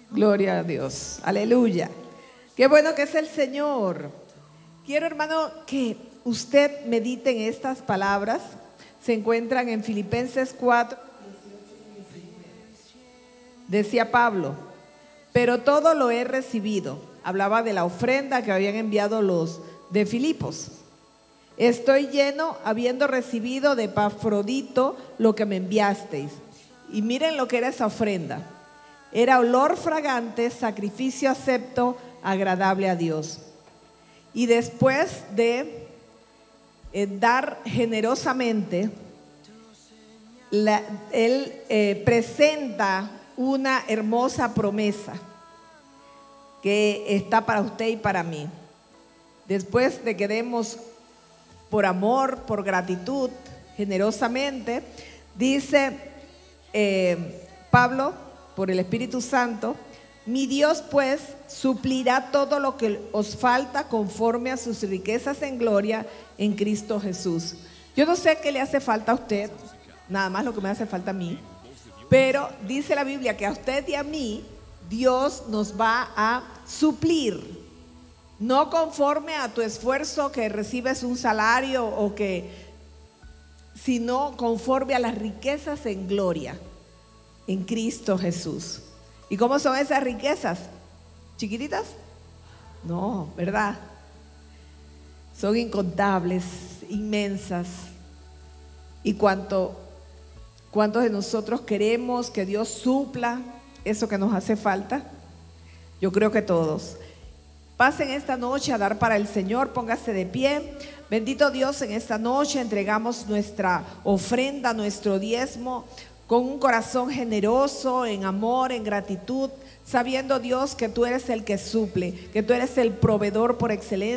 Gloria a Dios. Aleluya. Qué bueno que es el Señor. Quiero, hermano, que usted medite en estas palabras. Se encuentran en Filipenses 4. Decía Pablo, pero todo lo he recibido. Hablaba de la ofrenda que habían enviado los de Filipos. Estoy lleno, habiendo recibido de Epafrodito lo que me enviasteis. Y miren lo que era esa ofrenda. Era olor fragante, sacrificio acepto, agradable a Dios. Y después de dar generosamente, él presenta una hermosa promesa que está para usted y para mí. Después de que demos por amor, por gratitud, generosamente, dice Pablo, por el Espíritu Santo, mi Dios pues suplirá todo lo que os falta conforme a sus riquezas en gloria en Cristo Jesús. Yo no sé qué le hace falta a usted, nada más lo que me hace falta a mí, pero dice la Biblia que a usted y a mí Dios nos va a suplir, no conforme a tu esfuerzo que recibes un salario o que, sino conforme a las riquezas en gloria en Cristo Jesús. ¿Y cómo son esas riquezas? ¿Chiquititas? No, ¿verdad? Son incontables, inmensas. ¿Y cuántos de nosotros queremos que Dios supla eso que nos hace falta? Yo creo que todos. Pasen esta noche a dar para el Señor, póngase de pie. Bendito Dios, en esta noche entregamos nuestra ofrenda, nuestro diezmo, con un corazón generoso, en amor, en gratitud, sabiendo, Dios, que tú eres el que suple, que tú eres el proveedor por excelencia.